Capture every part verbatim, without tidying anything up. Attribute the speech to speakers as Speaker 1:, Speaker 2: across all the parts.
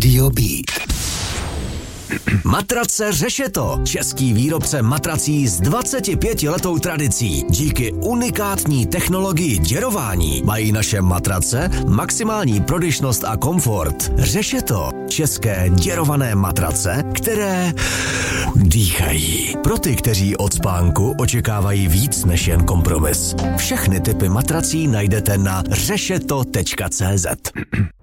Speaker 1: Rádio Beat. Matrace Řešeto. Český výrobce matrací s dvacetipětiletou tradicí. Díky unikátní technologii děrování mají naše matrace maximální prodyšnost a komfort. Řešeto. České děrované matrace, které dýchají. Pro ty, kteří od spánku očekávají víc než jen kompromis. Všechny typy matrací najdete na řešeto tečka cé zet.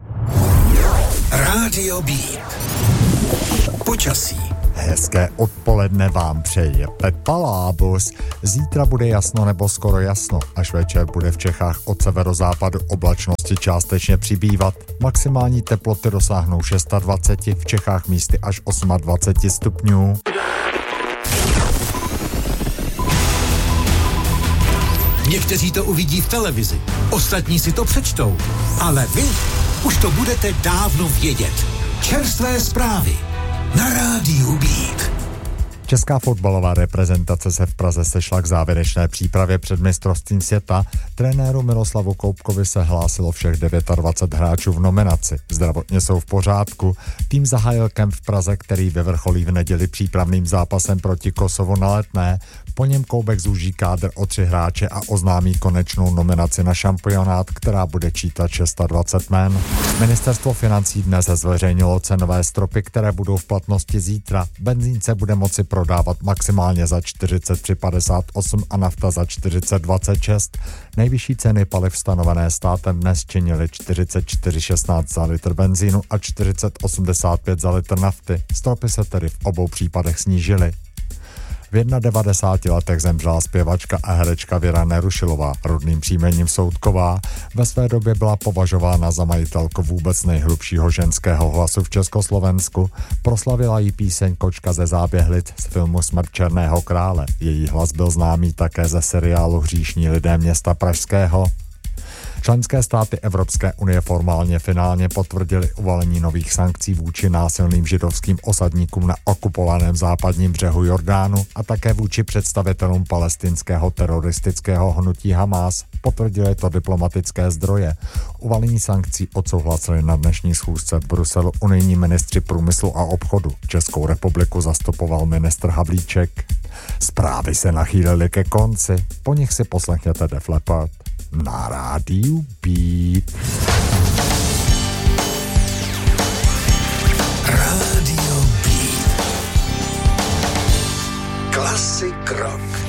Speaker 1: Rádio Beat. Počasí.
Speaker 2: Hezké odpoledne vám přeje Pepa Lábus. Zítra bude jasno nebo skoro jasno. Až večer bude v Čechách od severozápadu oblačnosti částečně přibývat. Maximální teploty dosáhnou dvacet šest, v Čechách místy až dvacet osm stupňů.
Speaker 3: Někteří to uvidí v televizi, ostatní si to přečtou. Ale vy už to budete dávno vědět. Čerstvé zprávy na Rádiu Beat.
Speaker 2: Česká fotbalová reprezentace se v Praze sešla k závěrečné přípravě před mistrovstvím světa. Trenéru Miroslavu Koubkovi se hlásilo všech dvacet devět hráčů v nominaci. Zdravotně jsou v pořádku. Tým zahájil kemp v Praze, který vyvrcholí v neděli přípravným zápasem proti Kosovu na Letné. Po něm Koubek zúží kádr o tři hráče a oznámí konečnou nominaci na šampionát, která bude čítat dvacet šest jmén. Ministerstvo financí dnes zveřejnilo cenové stropy, které budou v platnosti zítra. Benzín se bude moci prodávat maximálně za čtyřicet tři padesát osm a nafta za čtyřicet dvacet šest. Nejvyšší ceny paliv stanovené státem dnes činily čtyřicet čtyři šestnáct za litr benzínu a čtyřicet osmdesát pět za litr nafty. Stropy se tedy v obou případech snížily. V devadesát jedna letech zemřela zpěvačka a herečka Věra Nerušilová, rodným příjmením Soutková. Ve své době byla považována za majitelku vůbec nejhlubšího ženského hlasu v Československu. Proslavila jí píseň Kočka ze Záběhlic z filmu Smrt černého krále. Její hlas byl známý také ze seriálu Hříšní lidé města pražského. Členské státy Evropské unie formálně finálně potvrdili uvalení nových sankcí vůči násilným židovským osadníkům na okupovaném západním břehu Jordánu a také vůči představitelům palestinského teroristického hnutí Hamás. Potvrdili to diplomatické zdroje. Uvalení sankcí odsouhlasili na dnešní schůzce v Bruselu unijní ministři průmyslu a obchodu. Českou republiku zastupoval ministr Havlíček. Zprávy se nachýlily ke konci. Po nich si poslechněte Def Leppard na Rádiu Beat.
Speaker 1: Rádio Beat. Classic rock.